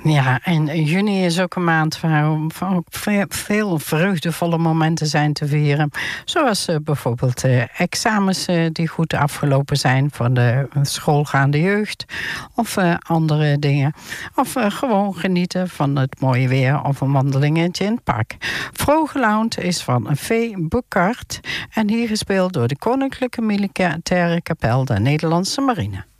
Ja, en juni is ook een maand waar ook veel vreugdevolle momenten zijn te vieren. Zoals bijvoorbeeld examens die goed afgelopen zijn voor de schoolgaande jeugd. Of andere dingen. Of gewoon genieten van het mooie weer of een wandelingetje in het park. Vrogelaunt is van V. Bouckaert en hier gespeeld door de Koninklijke Militaire Kapel der Nederlandse Marine.